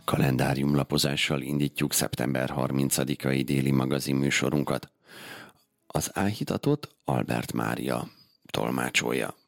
Kalendáriumlapozással indítjuk szeptember 30-ai déli magazin műsorunkat. Az áhítatot Albert Mária tolmácsolja.